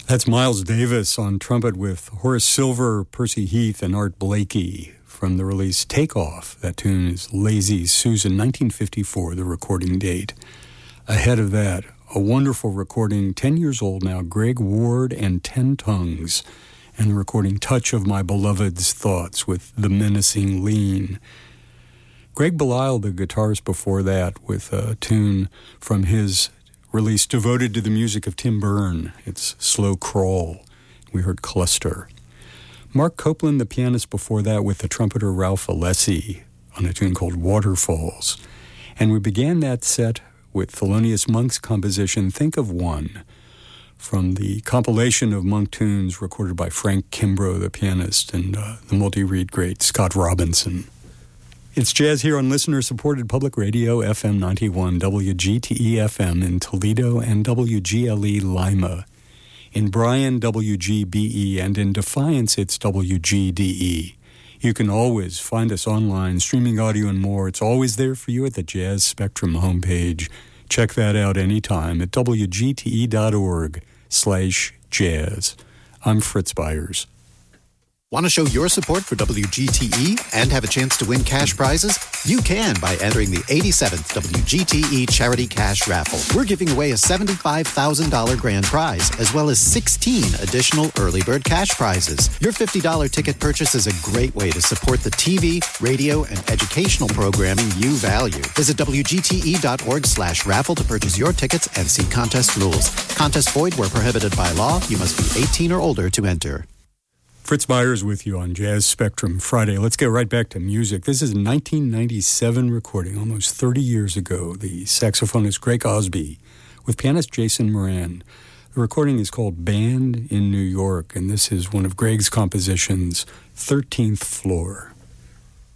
That's Miles Davis on trumpet with Horace Silver, Percy Heath, and Art Blakey from the release Take Off. That tune is Lazy Susan, 1954, the recording date. Ahead of that, a wonderful recording, 10 years old now, Greg Ward and Ten Tongues, and the recording Touch of My Beloved's Thoughts with The Menacing Lean. Greg Belisle, the guitarist before that, with a tune from his release devoted to the music of Tim Byrne. It's Slow Crawl. We heard Cluster. Mark Copeland, the pianist before that, with the trumpeter Ralph Alessi on a tune called Waterfalls. And we began that set with Thelonious Monk's composition Think of One, from the compilation of Monk tunes recorded by Frank Kimbrough, the pianist, and the multi-reed great Scott Robinson. It's jazz here on listener-supported public radio, FM 91, WGTE-FM in Toledo, and WGLE Lima. In Bryan, WGBE, and in Defiance, it's WGDE. You can always find us online, streaming audio and more. It's always there for you at the Jazz Spectrum homepage. Check that out anytime at WGTE.org/jazz. I'm Fritz Byers. Want to show your support for WGTE and have a chance to win cash prizes? You can by entering the 87th WGTE Charity Cash Raffle. We're giving away a $75,000 grand prize, as well as 16 additional early bird cash prizes. Your $50 ticket purchase is a great way to support the TV, radio, and educational programming you value. Visit WGTE.org/raffle to purchase your tickets and see contest rules. Contest void where prohibited by law. You must be 18 or older to enter. Fritz Byers with you on Jazz Spectrum Friday. Let's get right back to music. This is a 1997 recording, almost 30 years ago. The saxophonist Greg Osby with pianist Jason Moran. The recording is called Band in New York, and this is one of Greg's compositions, 13th Floor.